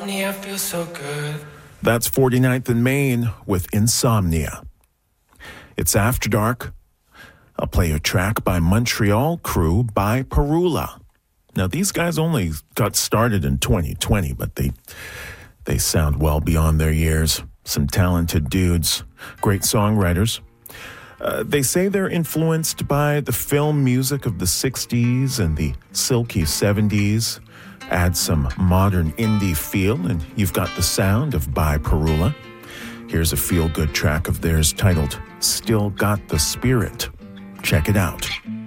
Insomnia feels so good. That's 49th and Main with Insomnia. It's After Dark. I'll play a track by Montreal crew by Parula. Now, these guys only got started in 2020, but they sound well beyond their years. Some talented dudes, great songwriters. They say they're influenced by the film music of the 60s and the silky 70s. Add some modern indie feel, and you've got the sound of By Parula. Here's a feel-good track of theirs titled Still Got the Spirit. Check it out.